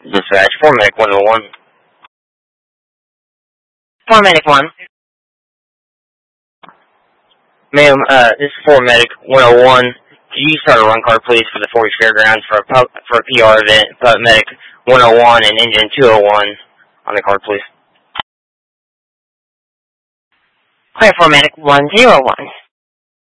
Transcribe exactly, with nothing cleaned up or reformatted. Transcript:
Dispatch, four Medic one oh one. four Medic one. Ma'am, uh, this is four Medic one oh one. Could you start a run card, please, for the Forge Fairgrounds for a, pub, for a P R event? Pup Medic one oh one and Engine two oh one on the card, please. Clear four Medic one oh one.